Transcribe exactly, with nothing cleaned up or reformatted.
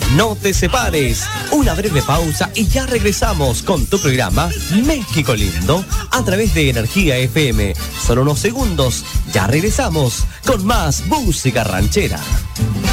No te separes. Una breve pausa y ya regresamos con tu programa México Lindo a través de Energía F M. Solo unos segundos, ya regresamos con más música ranchera.